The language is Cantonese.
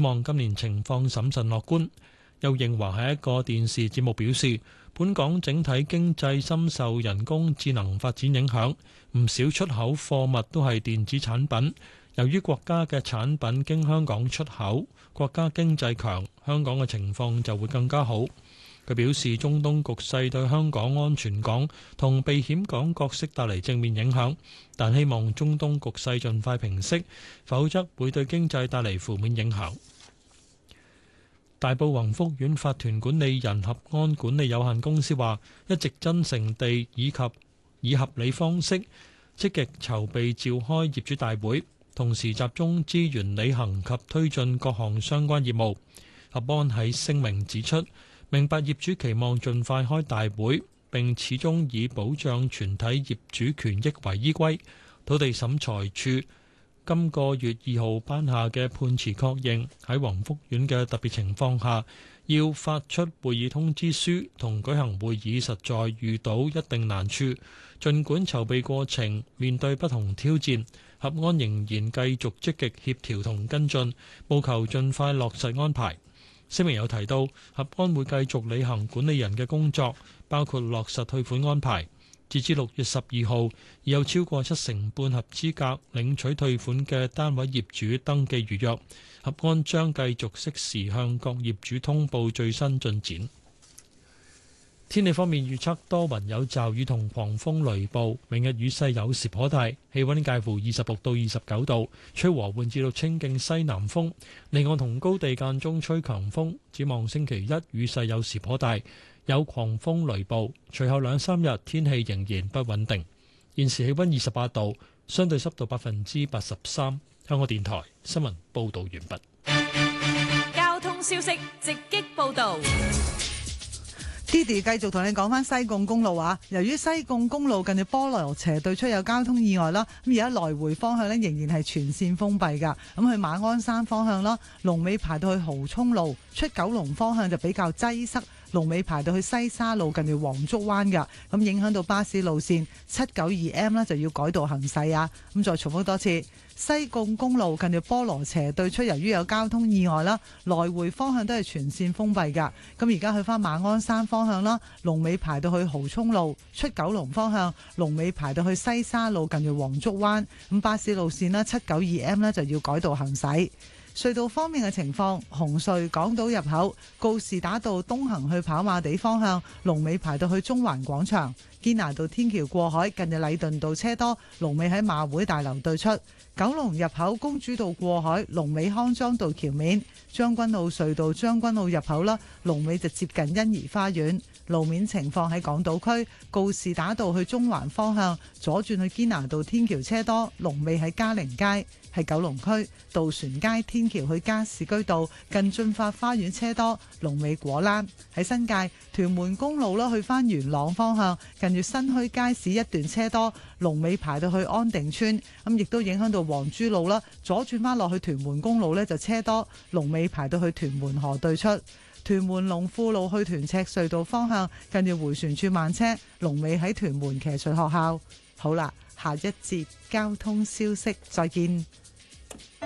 展望今年情況審慎樂觀。邱應華喺一個電視節目表示，本港整體經濟深受人工智能發展影響，唔少出口貨物都係電子產品。由於國家嘅產品經香港出口，國家經濟強，香港嘅情況就會更加好。佢表示，中東局勢對香港安全港同避險港角色帶嚟正面影響，但希望中東局勢盡快平息，否則會對經濟帶嚟負面影響。大埔宏福苑法團管理人合安管理有限公司話，一直真誠地以合理方式積極籌備召開業主大會，同時集中資源履行及推進各項相關業務。合安喺聲明指出，明白業主期望盡快開大會，並始終以保障全體業主權益為依歸。土地審裁處今個月2號頒下嘅判詞確認，喺宏福苑嘅特別情況下，要發出會議通知書同舉行會議實在遇到一定難處。儘管籌備過程面對不同挑戰，合安仍然繼續積極協調同跟進，務求盡快落實安排。聲明有提到，合安會繼續履行管理人嘅工作，包括落實退款安排。截至6月12號，已有超過75%合資格領取退款嘅單位業主登記預約。合安將繼續適時向各業主通報最新進展。天氣方面預測多雲有驟雨同狂風雷暴，明日雨勢有時頗大，氣溫介乎26到29度，吹和緩至到清勁西南風，離岸同高地間中吹強風。展望星期一雨勢有時頗大，有狂風雷暴，隨後2-3日天氣仍然不穩定。現時氣溫28度，相對濕度83%。香港電台新聞報道完畢。 交通消息直擊報道。 Didi 繼續同你講翻西貢公路啊，由於西貢公路近住菠蘿斜對出有交通意外啦，咁而家來回方向呢仍然係全線封閉噶，咁去馬鞍山方向啦，龍尾排到去蠔涌路，出九龍方向就比較擠塞，龍尾排到去西沙路近住黃竹灣噶，咁影響到巴士路線792M 呢就要改道行駛啊。咁再重複多次，西貢公路近住菠蘿斜對出，由於有交通意外啦，來回方向都係全線封閉噶。咁而家去翻馬鞍山方向啦，龍尾排到去蠔涌路，出九龍方向龍尾排到去西沙路近住黃竹灣。咁巴士路線啦792M 呢就要改道行駛。隧道方面嘅情況，紅隧港島入口告士打道東行去跑馬地方向，龍尾排到去中環廣場；堅拿道天橋過海近日禮頓道車多，龍尾喺馬會大樓對出；九龍入口公主道過海，龍尾康莊道橋面；將軍澳隧道將軍澳入口啦，龍尾就接近欣怡花園。路面情況喺港島區告士打道去中環方向，左轉去堅拿道天橋車多，龍尾喺嘉寧街。喺九龍區渡船街天橋去加士居道近駿發花園車多，龍尾果欄。喺新界屯門公路啦，去翻元朗方向近住新墟街市一段車多，龍尾排到去安定村。咁亦都影響到黃珠路啦，左轉翻落去屯門公路呢就車多，龍尾排到去屯門河對出。屯門龍富路去屯赤隧道方向近住迴旋處慢車，龍尾喺屯門騎術學校。好啦，下一節交通消息再見。